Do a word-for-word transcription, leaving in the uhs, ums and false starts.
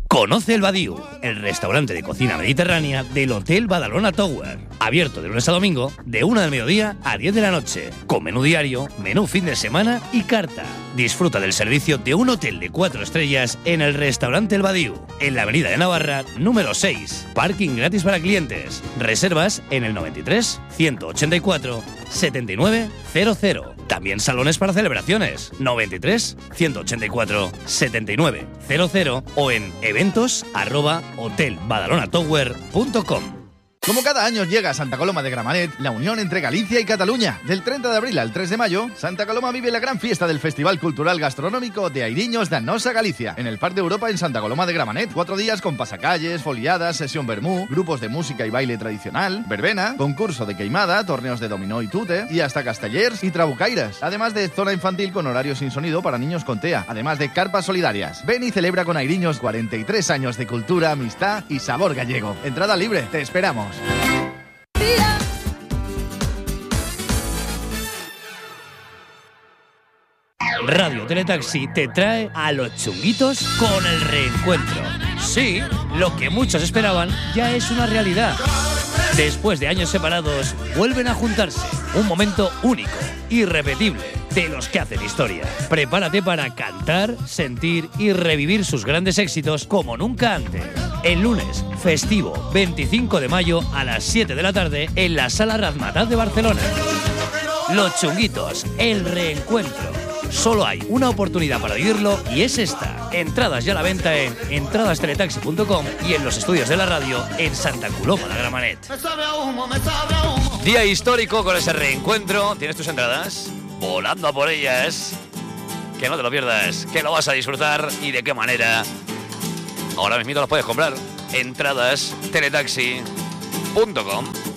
Conoce el Badiu, el restaurante de cocina mediterránea del Hotel Badalona Tower. Abierto de lunes a domingo, de una del mediodía a diez de la noche. Con menú diario, menú fin de semana y carta. Disfruta del servicio de un hotel de cuatro estrellas en el restaurante El Badiu, en la avenida de Navarra, número seis. Parking gratis para clientes. Reservas en el noventa y tres, ciento ochenta y cuatro, setenta y nueve cero cero. También salones para celebraciones. noventa y tres, ciento ochenta y cuatro, setenta y nueve cero cero o en eventos arroba hotel badalona tower punto com. Como cada año llega a Santa Coloma de Gramenet, la unión entre Galicia y Cataluña. Del treinta de abril al tres de mayo, Santa Coloma vive la gran fiesta del Festival Cultural Gastronómico de Airiños da Nosa Galicia, en el Parque de Europa en Santa Coloma de Gramenet. Cuatro días con pasacalles, foliadas, sesión vermú, grupos de música y baile tradicional, verbena, concurso de queimada, torneos de dominó y tute, y hasta castellers y trabucairas. Además de zona infantil con horario sin sonido para niños con TEA, además de carpas solidarias. Ven y celebra con Airiños cuarenta y tres años de cultura, amistad y sabor gallego. Entrada libre, te esperamos. Radio Teletaxi te trae a los chunguitos con el reencuentro. Sí, lo que muchos esperaban ya es una realidad. Después de años separados, vuelven a juntarse. Un momento único, irrepetible, de los que hacen historia. Prepárate para cantar, sentir y revivir sus grandes éxitos como nunca antes. El lunes, festivo, veinticinco de mayo a las siete de la tarde en la Sala Razmataz de Barcelona. Los chunguitos, el reencuentro. Solo hay una oportunidad para vivirlo y es esta. Entradas ya a la venta en entradas teletaxi punto com y en los estudios de la radio en Santa Coloma de Gramenet. Día histórico con ese reencuentro. ¿Tienes tus entradas? Volando a por ellas. Que no te lo pierdas, que lo vas a disfrutar y de qué manera. Ahora mismo las puedes comprar. entradas teletaxi punto com.